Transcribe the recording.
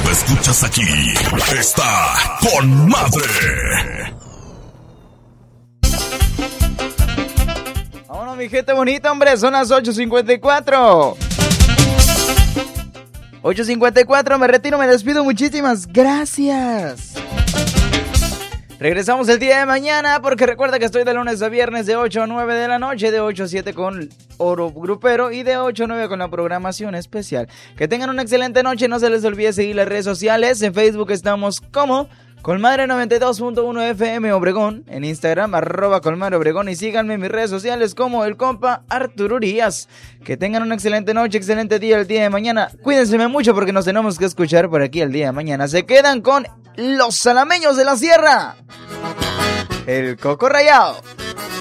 lo escuchas aquí. Está con madre. Vámonos, mi gente bonita, hombre. Son las 8:54. 8:54, me retiro, me despido. Muchísimas gracias. Regresamos el día de mañana porque recuerda que estoy de lunes a viernes de 8 a 9 de la noche, de 8 a 7 con Oro Grupero y de 8 a 9 con la programación especial. Que tengan una excelente noche, no se les olvide seguir las redes sociales. En Facebook estamos como Colmadre 92.1 FM Obregón, en Instagram @Colmadre Obregón y síganme en mis redes sociales como el compa Arturo Urias. Que tengan una excelente noche, excelente día el día de mañana. Cuídense mucho porque nos tenemos que escuchar por aquí el día de mañana. Se quedan con los Salameños de la Sierra, el Coco Rayado.